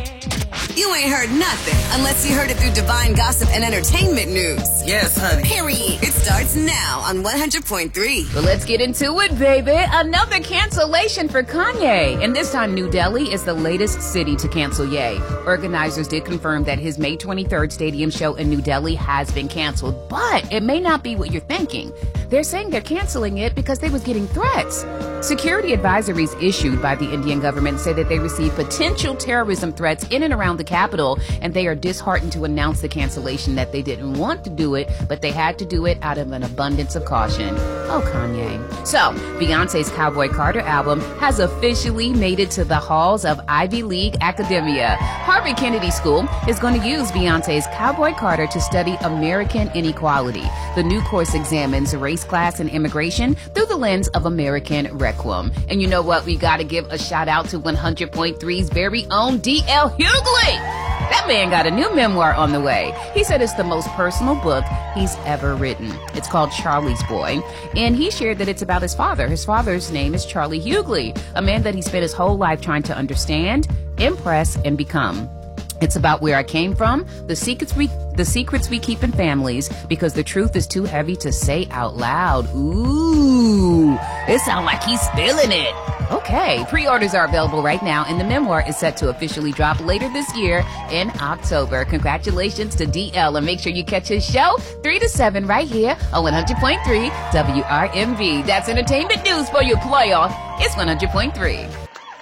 You ain't heard nothing unless you heard it through divine gossip and entertainment news. Yes, honey. Period. It starts now on 100.3. Well, let's get into it, baby. Another cancellation for Kanye. And this time, New Delhi is the latest city to cancel Ye. Organizers did confirm that his May 23rd stadium show in New Delhi has been canceled, but it may not be what you're thinking. They're saying they're canceling it because they was getting threats. Security advisories issued by the Indian government say that they received potential terrorism threats in and around the capital, and they are disheartened to announce the cancellation that they didn't want to do it, but they had to do it out of an abundance of caution. Oh, Kanye. So, Beyonce's Cowboy Carter album has officially made it to the halls of Ivy League academia. Harvard Kennedy School is going to use Beyonce's Cowboy Carter to study American inequality. The new course examines race, class, and immigration through the lens of American requiem. And you know what? We got to give a shout out to 100.3's very own D.L. Hughley. That man got a new memoir on the way. He said it's the most personal book he's ever written. It's called Charlie's Boy, and he shared that it's about his father. His father's name is Charlie Hughley, a man that he spent his whole life trying to understand, impress, and become. It's about where I came from, the secrets we keep in families, because the truth is too heavy to say out loud. Ooh, it sounds like he's feeling it. Okay, pre-orders are available right now, and the memoir is set to officially drop later this year in October. Congratulations to DL, and make sure you catch his show 3 to 7 right here on 100.3 WRMV. That's entertainment news for your player. It's 100.3.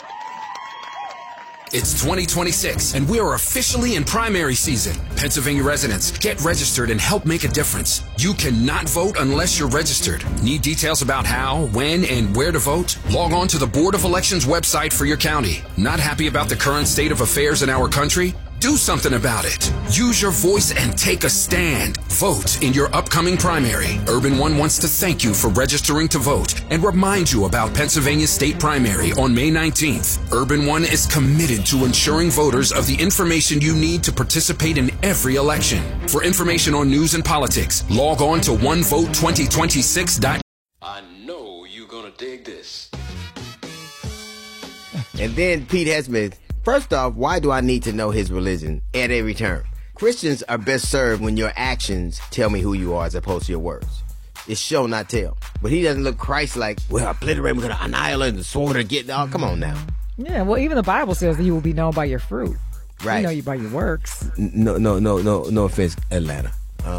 It's 2026, and we are officially in primary season. Pennsylvania residents, get registered and help make a difference. You cannot vote unless you're registered. Need details about how, when, and where to vote? Log on to the Board of Elections website for your county. Not happy about the current state of affairs in our country? Do something about it. Use your voice and take a stand. Vote in your upcoming primary. Urban One wants to thank you for registering to vote and remind you about Pennsylvania's state primary on May 19th. Urban One is committed to ensuring voters of the information you need to participate in every election. For information on news and politics, log on to onevote2026.com. I know you're gonna dig this. And then Pete Hesmith. First off, why do I need to know his religion at every turn? Christians are best served when your actions tell me who you are as opposed to your words. It's show, not tell. But he doesn't look Christ-like, well, obliterate, we're going to annihilate the sword or get... Oh, come on now. Yeah, well, even the Bible says that you will be known by your fruit. Right. We know you by your works. No offense, Atlanta.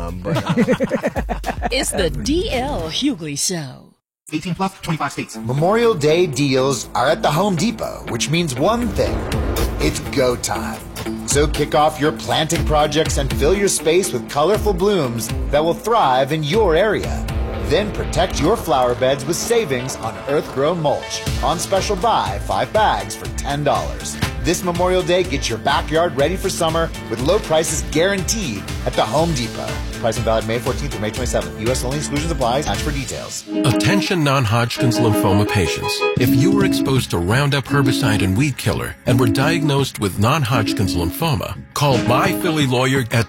It's the D.L. Hughley Show. 18 plus, 25 states. Memorial Day deals are at the Home Depot, which means one thing. It's go time. So kick off your planting projects and fill your space with colorful blooms that will thrive in your area. Then protect your flower beds with savings on earth-grown mulch. On special buy, 5 bags for $10. This Memorial Day, get your backyard ready for summer with low prices guaranteed at the Home Depot. Pricing valid May 14th through May 27th. U.S. only. Exclusions apply. Match for details. Attention non-Hodgkin's lymphoma patients. If you were exposed to Roundup herbicide and weed killer and were diagnosed with non-Hodgkin's lymphoma, call My Philly Lawyer at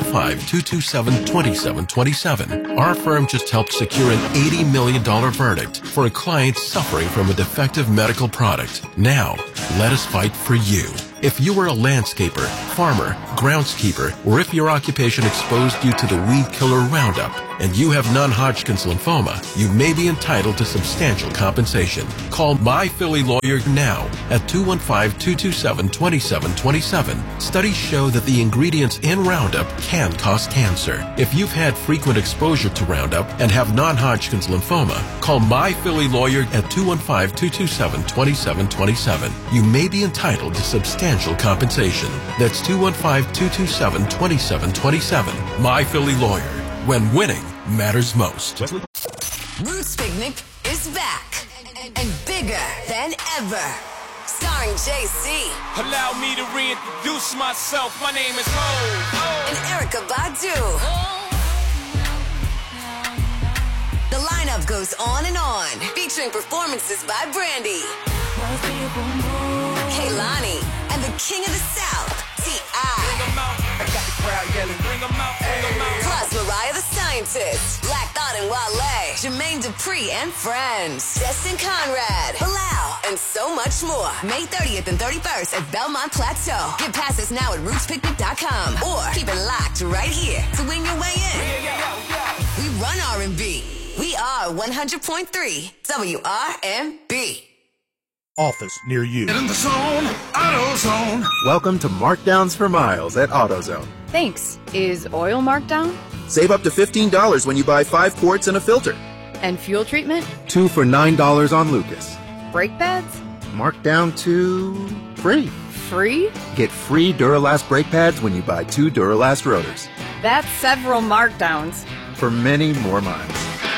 215-227-2727. Our firm just helped secure an $80 million verdict for a client suffering from a defective medical product. Now, let us fight for you. If you were a landscaper, farmer, groundskeeper, or if your occupation exposed you to the weed killer Roundup and you have non-Hodgkin's lymphoma, you may be entitled to substantial compensation. Call My Philly Lawyer now at 215-227-2727. Studies show that the ingredients in Roundup can cause cancer. If you've had frequent exposure to Roundup and have non-Hodgkin's lymphoma, call My Philly Lawyer at 215-227-2727. You may be entitled to substantial compensation. That's 215-227-2727. My Philly Lawyer. When winning matters most. Roots Picnic is back and bigger than ever. Starring JC. Allow me to reintroduce myself. My name is Ho. And Erykah Badu. The lineup goes on and on, featuring performances by Brandy, Kehlani, and the King of the South, T.I. I got the crowd yelling. Bring 'em out. Plus Mariah the Science artists. Black Thought and Wale, Jermaine Dupri and friends, Destin Conrad, Bilal, and so much more. May 30th and 31st at Belmont Plateau. Get passes now at rootspicnic.com or keep it locked right here to win your way in. We run R&B. We are 100.3 WRMB. Office near you. Get in the zone, AutoZone. Welcome to Markdowns for Miles at AutoZone. Thanks. Is oil marked down? Save up to $15 when you buy 5 quarts and a filter. And fuel treatment? 2 for $9 on Lucas. Brake pads? Marked down to free. Free? Get free Duralast brake pads when you buy 2 Duralast rotors. That's several markdowns. For many more miles.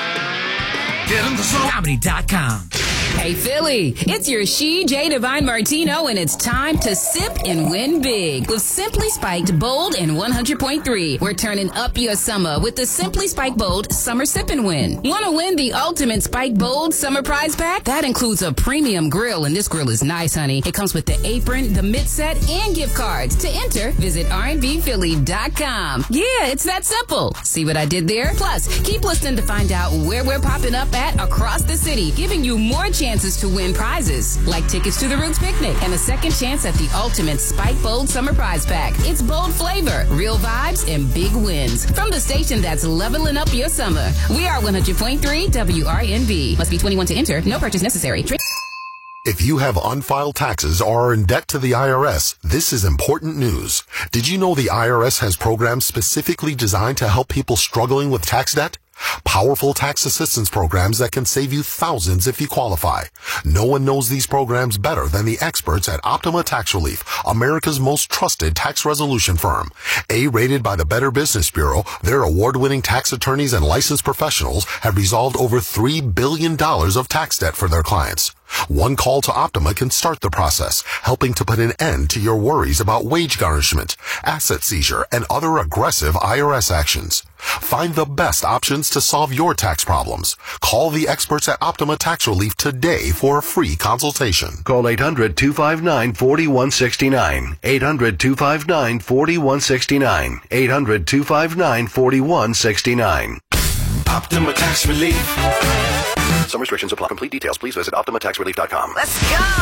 Get in the zone. Comedy.com. Hey Philly, it's your J Divine Martino, and it's time to sip and win big with Simply Spiked Bold and 100.3. We're turning up your summer with the Simply Spiked Bold Summer Sip and Win. Want to win the ultimate Spiked Bold Summer Prize Pack? That includes a premium grill, and this grill is nice, honey. It comes with the apron, the mitt set, and gift cards. To enter, visit rnbphilly.com. Yeah, it's that simple. See what I did there? Plus, keep listening to find out where we're popping up at across the city, giving you more chances to win prizes like tickets to the Roots Picnic and a second chance at the ultimate Spike Bold Summer Prize Pack. It's bold flavor, real vibes, and big wins from the station that's leveling up your summer. We are 100.3 WRNB. Must be 21 to enter. No purchase necessary. If you have unfiled taxes or are in debt to the IRS, this is important news. Did you know the IRS has programs specifically designed to help people struggling with tax debt? Powerful tax assistance programs that can save you thousands if you qualify. No one knows these programs better than the experts at Optima Tax Relief, America's most trusted tax resolution firm. A-rated by the Better Business Bureau, their award-winning tax attorneys and licensed professionals have resolved over $3 billion of tax debt for their clients. One call to Optima can start the process, helping to put an end to your worries about wage garnishment, asset seizure, and other aggressive IRS actions. Find the best options to solve your tax problems. Call the experts at Optima Tax Relief today for a free consultation. Call 800-259-4169. 800-259-4169. 800-259-4169. Optima Tax Relief. Some restrictions apply. Complete details, please visit OptimaTaxRelief.com. Let's go.